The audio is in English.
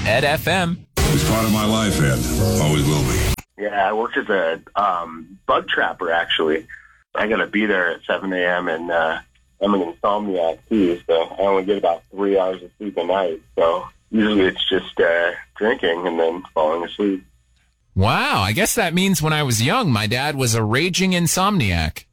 Ed FM. It's part of my life, Ed. Always will be. Yeah, I worked as a bug trapper, actually. I got to be there at 7 a.m., and I'm an insomniac, too, so I only get about 3 hours of sleep a night. So usually it's just drinking and then falling asleep. Wow, I guess that means when I was young, my dad was a raging insomniac.